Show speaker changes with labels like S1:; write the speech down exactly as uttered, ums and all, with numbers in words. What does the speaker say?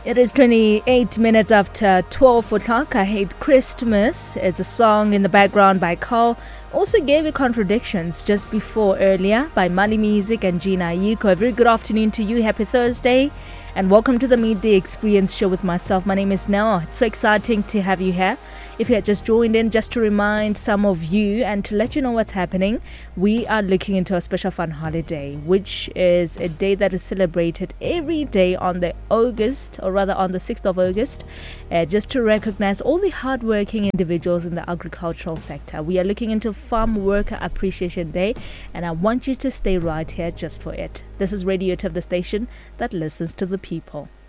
S1: It is twenty-eight minutes after twelve o'clock. I Hate Christmas is a song in the background by Carl. Also gave you Contradictions just before earlier by Mali Music and Gina Ayuko. A very good afternoon to you. Happy Thursday and welcome to the Midday Experience show with myself. My name is Nell. It's so exciting to have you here. If you had just joined in, just to remind some of you and to let you know what's happening, we are looking into a special fun holiday, which is a day that is celebrated every day on the August, or rather on the sixth of August, uh, just to recognize all the hardworking individuals in the agricultural sector. We are looking into Farm Worker Appreciation Day, and I want you to stay right here just for it. This is Radio Tip, the station that listens to the people.